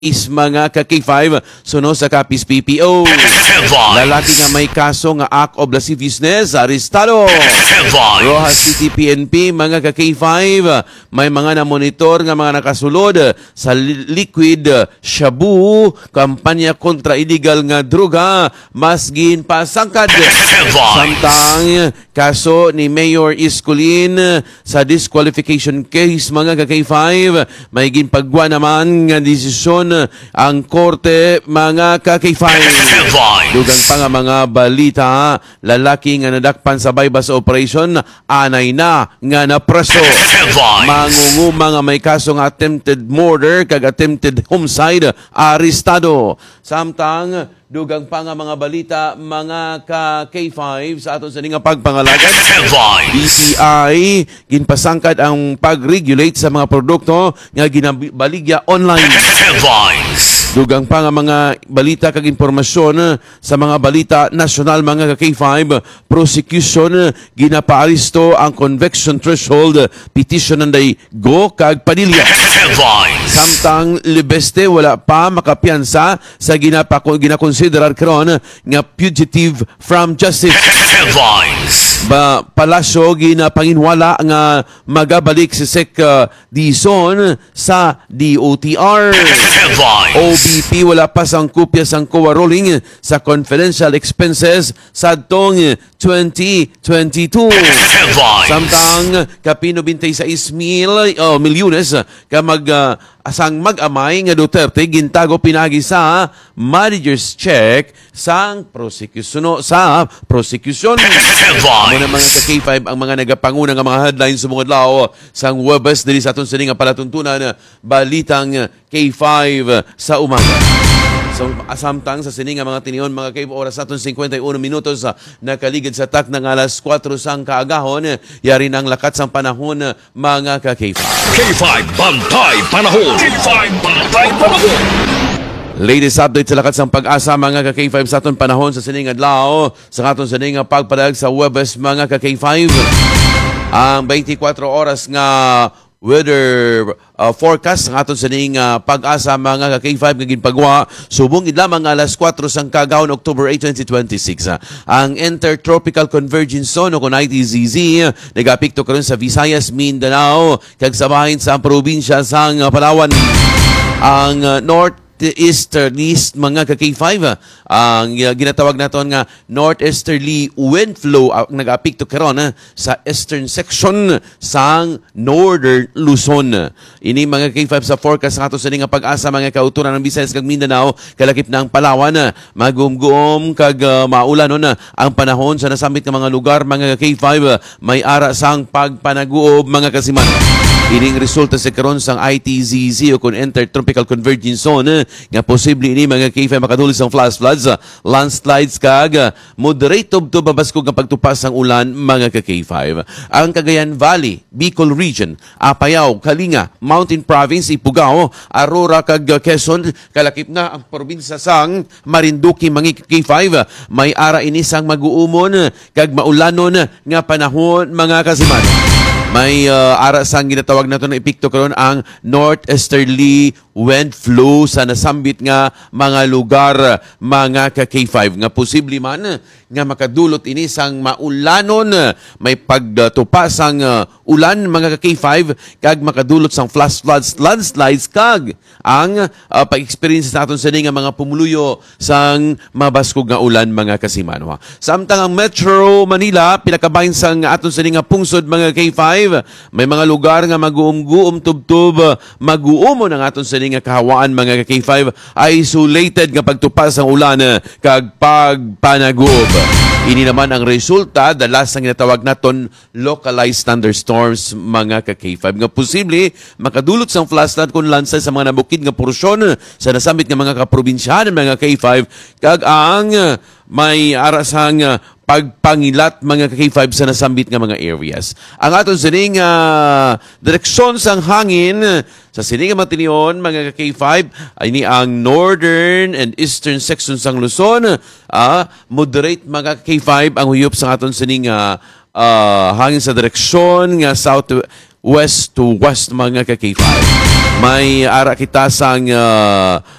is mga ka-K5 suno sa Kapis PPO. Lalaki nga may kaso nga act of lasciviousness arestado. Rojas City PNP mga ka-K5 may mga na-monitor nga mga nakasulod sa liquid shabu kampanya kontra illegal nga droga masgin pasangkad. Samtang kaso ni Mayor Isculin sa disqualification case mga ka-K5 may ginpagwa naman nga desisyon ang korte mga ka-K5. Dugang pa nga mga balita, lalaki nga nadakpan sa bypass operation, anay na nga napreso. Mangunguma nga may kaso nga attempted murder kag attempted homicide, arestado. Samtang dugang pa nga mga balita, mga ka-K5 sa aton sa nga pagpangalagan. DTI, ginpasangkad ang pag-regulate sa mga produkto nga ginabaligya online. Dugang pa nga mga balita kag impormasyon sa mga balita nasyonal mga ka-K5, prosecution ginapaaresto ang conviction threshold petition nanday Go kag Padilla. Samtang Libeste wala pa makapiyansa sa ginakonsiderar karon nga fugitive from justice. Palasyo ginapanginwala nga magabalik si Sec Dizon sa DOTR. OBP wala pa sang kopya sang COA ruling sa confidential expenses sa tong 2022. Samtang kapino 26 milyones ka asang mag-amay nga Duterte gintago pinagi sa manager's check sang prosecution sa prosecution. Muna mga ka-K5 ang mga nagapanguna nga mga headlines sumungod lao sang Webes dili sa aton sa nga palatuntunan balitang K5 sa umaga. So, samtang sa sininga mga tinion, mga kaibo, oras natin 51 minutos nakaligid sa tak ng alas 4 sang kaagahon, yari ng lakat sang panahon, mga ka-K5. K5 Bantay Panahon! K5 Bantay Panahon! Latest update sa lakat sang pag-asa, mga ka-K5 sa aton panahon sa sininga adlaw, sa aton sininga pagpadag sa Webes, mga ka-K5. Ang 24 oras nga weather forecast ng aton sa ning pag-asa mga ka-K5 nga ginpagwa subong lamang alas 4 sang kagahon October 8, 2026. Ang intertropical convergence zone o kun ITZZ nagapikto karon sa Visayas, Mindanao kag sa bahin sa probinsya sang Palawan. Ang northeasterly mga ka-K5 ang ginatawag naton nga northeasterly wind flow ang nag-apekto karon sa eastern section sang northern Luzon. Ini mga K5 sa forecast nga ato sa nga pag-asa mga kauturan ng Visayas kag Mindanao kalakip na ang Palawan magumgum kag maulanon ang panahon sa nasamit nga mga lugar mga K5 may ara sang pagpanaguob mga kasiman. Ining resulta sa karon sang ITZZ o kun intertropical convergence zone nga posible ini mga K5 makadulis ang flash floods, landslides kag moderate to babaskog nga pagtupas sang ulan mga ka-K5. Ang Cagayan Valley, Bicol Region, Apayao, Kalinga, Mountain Province, Ifugao, Aurora kag Quezon kalakip na ang probinsya sang Marinduque mga K5 may ara ini sang mag-uumon kag maulanon nga panahon mga kasiman. May ara sang ginatawag nato na epekto karon ang northeasterly wind flow sa nasambit nga mga lugar mga ka-K5 nga posible man nga makadulot ini sang maulanon may pagtupa sang ulan mga ka-K5 kag makadulot sang flash floods, landslides kag ang pag-experience sa aton sa nga mga pumuluyo sang mabaskog nga ulan mga kasimanwa. Samtang ang Metro Manila pinakabahin sang aton sa nga pungsod mga K5 may mga lugar nga mag-uum-guum tubtub mag-uumon ang aton sa nga kahawaan mga K5 isolated nga pagtupas ang ulan kag pagpanagob. Ini naman ang resulta dalas ang ginatawag naton localized thunderstorms mga ka-K5 nga posible makadulot sang flash flood kun landslide sa mga nabukid nga porsyon sa nasambit nga mga kaprobinsyahan mga K5 kag ang may arasang pagpangilat mga ka-K5 sa nasambit nga mga areas. Ang aton sining direksyon sang hangin sa sining matinion mga ka-K5 ay ni ang northern and eastern section sang Luzon. Moderate mga ka-K5 ang huyop sa aton sining hangin sa direksyon nga south west to west mga ka-K5. May ara kita sang